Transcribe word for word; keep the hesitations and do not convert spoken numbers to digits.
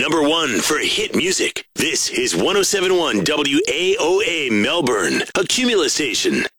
number one for hit music. This is one oh seven point one W A O A Melbourne, a Cumulus station.